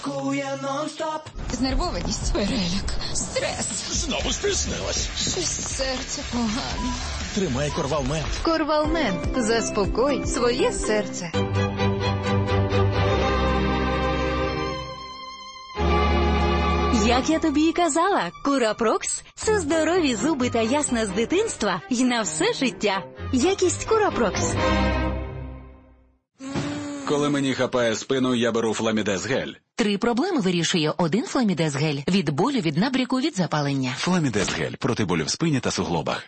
Знервованість, переляк, стрес. Знову стиснилась. Щось серце погано. Тримай Корвалмент. Корвалмент. Заспокой своє серце. Як я тобі і казала, Курапрокс – це здорові зуби та ясна з дитинства і на все життя. Якість Курапрокс. Коли мені хапає спину, я беру Фламідез гель. 3 проблеми вирішує один Фламідез гель. Від болю, від набряку, від запалення. Фламідез гель проти болю в спині та суглобах.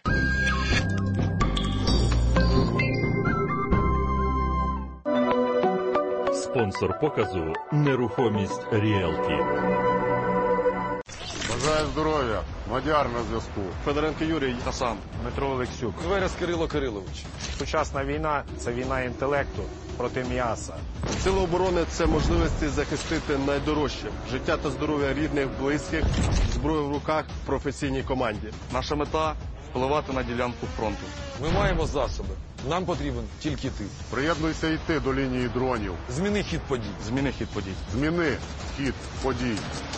Спонсор показу «Нерухомість Ріелті». Бажаю здоров'я. Мадяр на зв'язку. Федоренко Юрій Хасан. Дмитро Олексюк. Зверес Кирило Кирилович. Сучасна війна – це війна інтелекту проти м'яса. Сили оборони – це можливості захистити найдорожче – життя та здоров'я рідних, близьких, зброю в руках в професійній команді. Наша мета – впливати на ділянку фронту. Ми маємо засоби. Нам потрібен тільки ти. Приєднуйся і ти до лінії дронів. Зміни хід подій. Зміни хід подій. Зміни хід подій.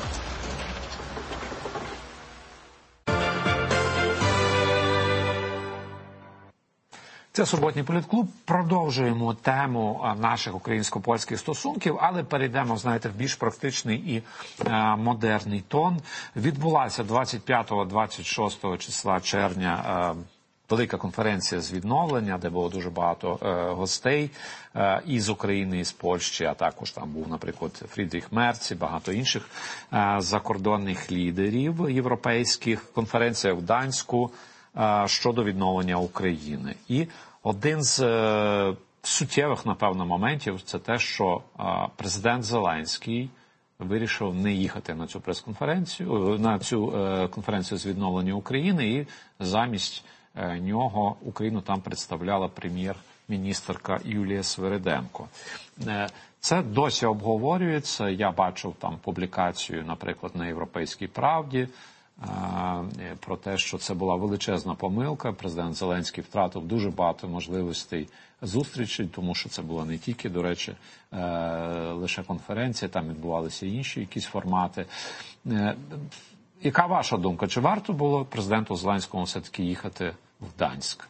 Це суботній політклуб. Продовжуємо тему наших українсько-польських стосунків, але перейдемо, знаєте, в більш практичний і модерний тон. Відбулася 25-26 числа червня велика конференція з відновлення, де було дуже багато гостей і з України, і з Польщі, а також там був, наприклад, Фрідріх Мерц і багато інших закордонних лідерів європейських. Конференція в Гданську щодо відновлення України. І один з суттєвих, напевно, моментів – це те, що президент Зеленський вирішив не їхати на цю прес-конференцію, на цю конференцію з відновлення України, і замість нього Україну там представляла прем'єр-міністерка Юлія Свириденко. Це досі обговорюється. Я бачив там публікацію, наприклад, на «Європейській правді», про те, що це була величезна помилка. Президент Зеленський втратив дуже багато можливостей зустрічей, тому що це була не тільки, до речі, лише конференція, там відбувалися інші якісь формати. Яка ваша думка? Чи варто було президенту Зеленському все-таки їхати в Гданськ?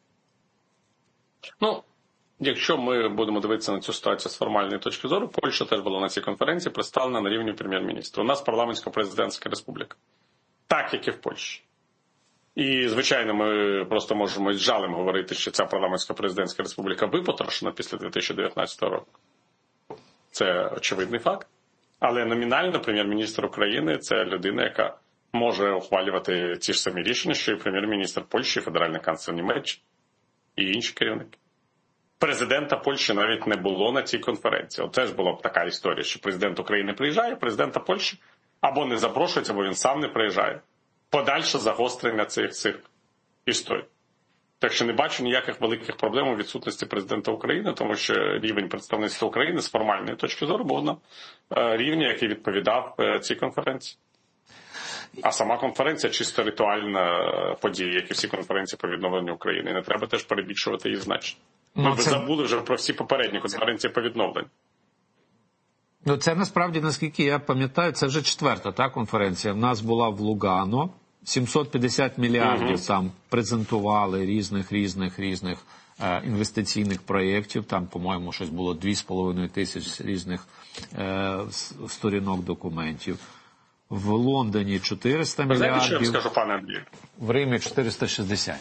Ну, якщо ми будемо дивитися на цю ситуацію з формальної точки зору, Польща теж була на цій конференції представлена на рівні прем'єр-міністра. У нас парламентсько-президентська республіка. Так, як і в Польщі. І, звичайно, ми просто можемо з жалем говорити, що ця парламентсько-президентська республіка випотрошена після 2019 року. Це очевидний факт. Але номінально прем'єр-міністр України – це людина, яка може ухвалювати ті ж самі рішення, що і прем'єр-міністр Польщі, федеральний канцлер Німеччини і інші керівники. Президента Польщі навіть не було на цій конференції. Оце ж була б така історія, що президент України приїжджає, президента Польщі або не запрошується, або він сам не приїжджає. Подальше загострення цих історій. Так що не бачу ніяких великих проблем у відсутності президента України, тому що рівень представництва України з формальної точки зору був на рівні, який відповідав цій конференції. А сама конференція чисто ритуальна подія, як і всі конференції по відновленню України. Не треба теж перебільшувати її значення. Ми б забули вже про всі попередні конференції по відновленню. Ну, це насправді, наскільки я пам'ятаю, це вже 4-та конференція. В нас була в Лугано. 750 мільярдів там презентували різних інвестиційних проєктів. Там, по-моєму, щось було 2,5 тисяч різних сторінок документів. В Лондоні 400 мільярдів. Знаєте, що я вам скажу, пане Андрію? В Римі 460.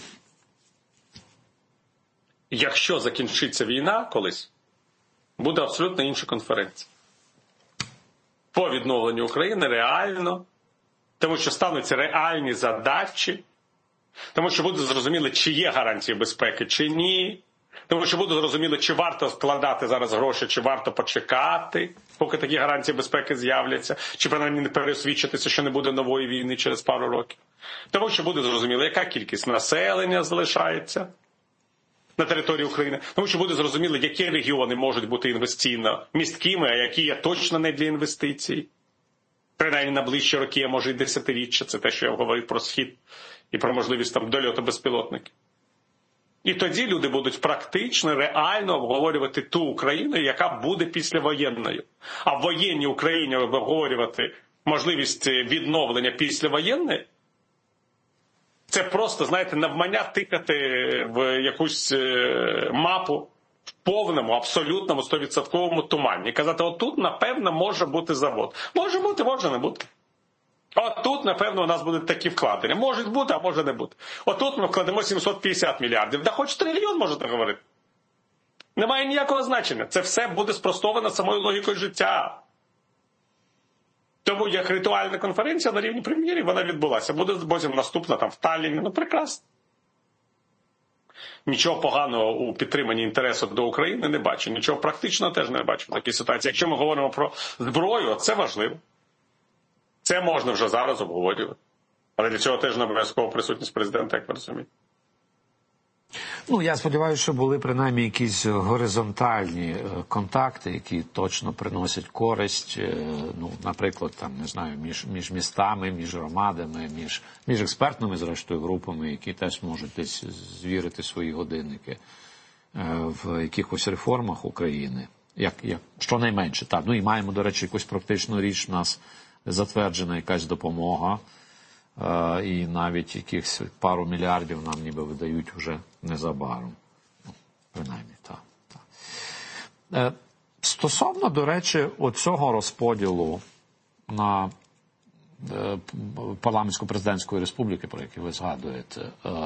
Якщо закінчиться війна колись, буде абсолютно інша конференція. По відновленню України реально, тому що стануться реальні задачі, тому що буде зрозуміло, чи є гарантії безпеки, чи ні, тому що буде зрозуміло, чи варто вкладати зараз гроші, чи варто почекати, поки такі гарантії безпеки з'являться, чи принаймні не пересвідчитися, що не буде нової війни через пару років. Тому що буде зрозуміло, яка кількість населення залишається на території України, тому що буде зрозуміло, які регіони можуть бути інвестиційно місткими, а які є точно не для інвестицій. Принаймні на ближчі роки, а може й десятиріччя. Це те, що я говорив про Схід і про можливість там дольоту безпілотників. І тоді люди будуть практично, реально обговорювати ту Україну, яка буде післявоєнною. А в воєнній Україні обговорювати можливість відновлення післявоєнної – це просто, знаєте, навмання тикати в якусь мапу в повному, абсолютному, 100% тумані. І казати, отут, напевно, може бути завод. Може бути, може не бути. Отут, напевно, у нас будуть такі вкладення. Можуть бути, а може не бути. Отут ми вкладемо 750 мільярдів. Да хоч трильйон можете говорити. Немає ніякого значення. Це все буде спростовано самою логікою життя. Тому як ритуальна конференція на рівні прем'єрів, вона відбулася. Буде потім наступна там в Талліні. Ну, прекрасно. Нічого поганого у підтриманні інтересу до України не бачу. Нічого практичного теж не бачу в такій ситуації. Якщо ми говоримо про зброю, це важливо. Це можна вже зараз обговорювати. Але для цього теж не обов'язково присутність президента, як ви розумієте. Ну, я сподіваюся, що були принаймні якісь горизонтальні контакти, які точно приносять користь, ну, наприклад, там, не знаю, між містами, між громадами, між експертними, зрештою, групами, які теж можуть десь звірити свої годинники в якихось реформах України. Щонайменше, так. Ну, і маємо, до речі, якусь практичну річ, у нас затверджена якась допомога, і навіть якихось пару мільярдів нам ніби видають вже незабаром. Ну, принаймні, так. Стосовно, до речі, оцього розподілу на парламентсько-президентської республіки, про який ви згадуєте,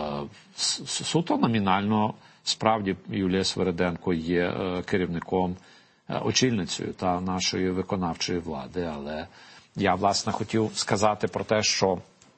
суто номінально, справді, Юлія Свериденко є керівником, очільницею та нашої виконавчої влади, але я, власне, хотів сказати про те, що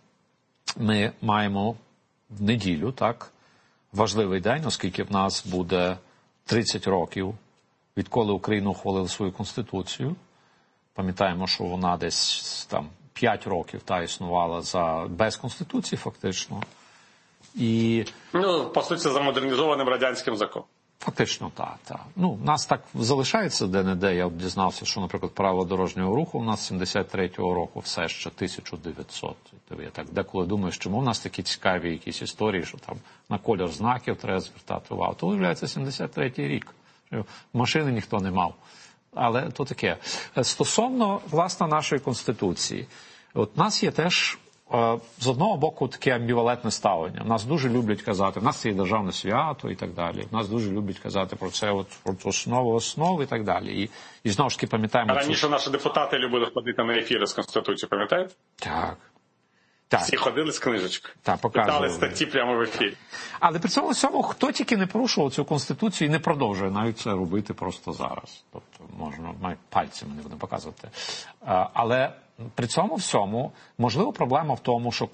ми маємо в неділю, так, важливий день, оскільки в нас буде 30 років, відколи Україна ухвалила свою Конституцію. Пам'ятаємо, що вона десь там 5 років існувала без Конституції, фактично. І... Ну, по суті, за модернізованим радянським законом. Фактично, так. Ну, в нас так залишається де-не-де. Я дізнався, що, наприклад, правила дорожнього руху у нас 73-го року все ще 1900. Я так деколи думаю, що чому в нас такі цікаві якісь історії, що там на колір знаків треба звертати увагу. То виявляється 73-й рік. Машини ніхто не мав. Але то таке. Стосовно, власне, нашої Конституції. От у нас є теж з одного боку таке амбівалентне ставлення. Нас дуже люблять казати, в нас це є державне свято і так далі. Нас дуже люблять казати про це, про основу і так далі. І знову ж таки пам'ятаємо... Раніше наші депутати любили ходити на ефіри з Конституцією, пам'ятаєте? Так. Всі ходили з книжечкою. Так, показували. Питали статті прямо в ефірі. Але при цьому всьому, хто тільки не порушував цю Конституцію і не продовжує навіть це робити просто зараз. Тобто, можна пальцями не будемо показувати. Але при цьому всьому, можливо, проблема в тому, що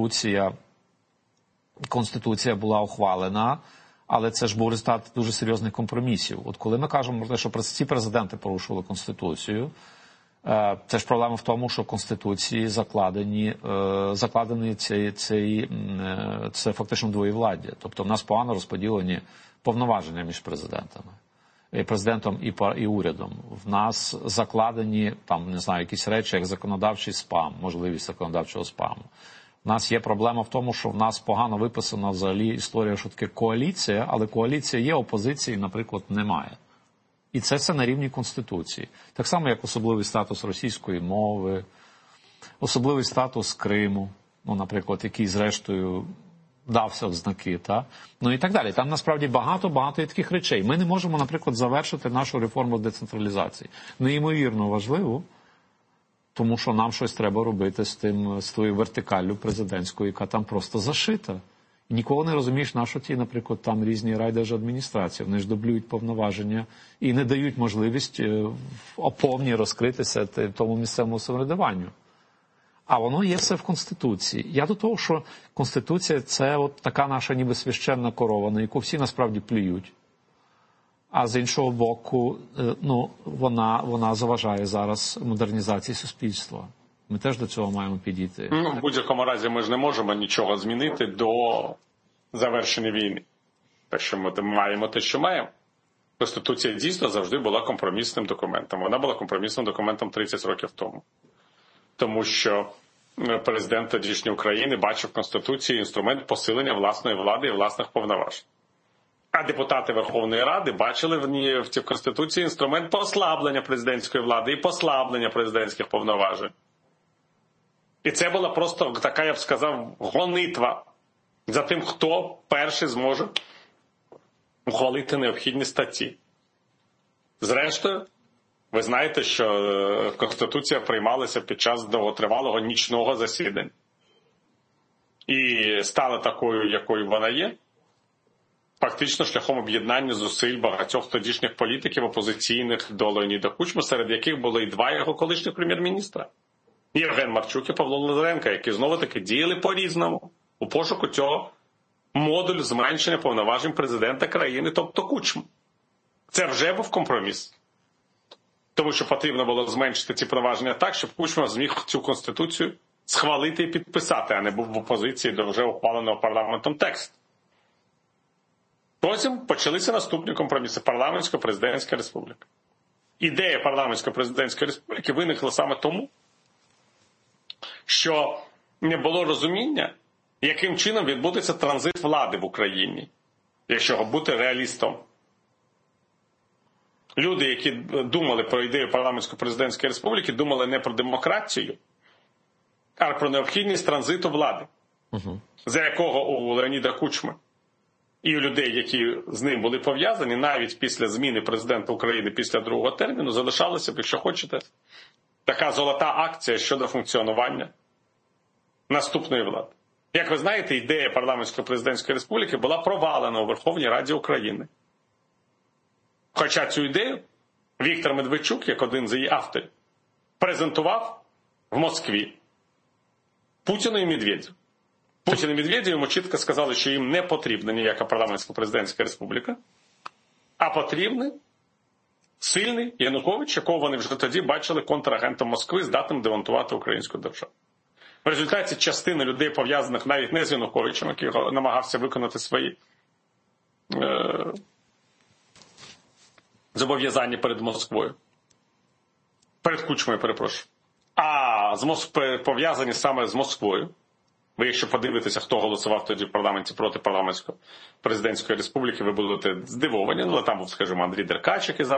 Конституція була ухвалена, але це ж був результат дуже серйозних компромісів. От коли ми кажемо про те, що ці президенти порушували Конституцію, це ж проблема в тому, що в Конституції закладені це фактично двоєвладдя. Тобто в нас погано розподілені повноваження між президентом і урядом. В нас закладені, там, не знаю, якісь речі, як законодавчий спам, можливість законодавчого спаму. У нас є проблема в тому, що в нас погано виписана взагалі історія, що таке коаліція, але коаліція є, опозиції, наприклад, немає. І це все на рівні Конституції. Так само, як особливий статус російської мови, особливий статус Криму, ну, наприклад, який, зрештою, дався в знаки, та? Ну і так далі. Там, насправді, багато є таких речей. Ми не можемо, наприклад, завершити нашу реформу децентралізації. Неймовірно важливо, тому що нам щось треба робити з тою вертикаллю президентською, яка там просто зашита. І ніколи не розумієш, на що ті, наприклад, там різні райдержадміністрації. Вони ж дублюють повноваження і не дають можливість оповні розкритися тому місцевому самоврядуванню. А воно є все в Конституції. Я до того, що Конституція – це от така наша ніби священна корова, на яку всі насправді плюють. А з іншого боку, ну, вона заважає зараз модернізації суспільства. Ми теж до цього маємо підійти. Ну, в будь-якому разі ми ж не можемо нічого змінити до завершення війни. Так що ми маємо те, що маємо. Конституція дійсно завжди була компромісним документом. Вона була компромісним документом 30 років тому. Тому що президент тодішньої України бачив в Конституції інструмент посилення власної влади і власних повноважень. А депутати Верховної Ради бачили в цій Конституції інструмент послаблення президентської влади і послаблення президентських повноважень. І це була просто така, я б сказав, гонитва за тим, хто перший зможе ухвалити необхідні статті. Зрештою, ви знаєте, що Конституція приймалася під час довготривалого нічного засідання. І стала такою, якою вона є, фактично шляхом об'єднання зусиль багатьох тодішніх політиків опозиційних до Леоніда Кучми, серед яких були і два його колишніх прем'єр-міністра. Євген Марчук і Павло Лазаренко, які знову-таки діяли по-різному у пошуку цього модулю зменшення повноважень президента країни, тобто Кучми. Це вже був компроміс. Тому що потрібно було зменшити ці повноваження так, щоб Кучма зміг цю Конституцію схвалити і підписати, а не був в опозиції до вже ухваленого парламентом тексту. Потім почалися наступні компроміси. Парламентсько-президентська республіка. Ідея парламентсько-президентської республіки виникла саме тому, що не було розуміння, яким чином відбудеться транзит влади в Україні, якщо бути реалістом. Люди, які думали про ідею парламентсько-президентської республіки, думали не про демократію, а про необхідність транзиту влади, за якого у Леоніда Кучми і у людей, які з ним були пов'язані, навіть після зміни президента України після другого терміну, залишалася б, якщо хочете, така золота акція щодо функціонування наступної влади. Як ви знаєте, ідея парламентсько-президентської республіки була провалена у Верховній Раді України. Хоча цю ідею Віктор Медведчук, як один з її авторів, презентував в Москві Путіну і Медведєву. Путін і Медведєв йому чітко сказали, що їм не потрібна ніяка парламентсько-президентська республіка, а потрібний сильний Янукович, якого вони вже тоді бачили контрагентом Москви, здатним демонтувати українську державу. В результаті частина людей, пов'язаних навіть не з Януковичем, який намагався виконати свої зобов'язання перед Москвою, перед Кучмою, перепрошую, а пов'язані саме з Москвою. Ви, якщо подивитеся, хто голосував тоді в парламенті проти парламентсько-президентської республіки, ви будете здивовані. Але там був, скажімо, Андрій Деркач, який зараз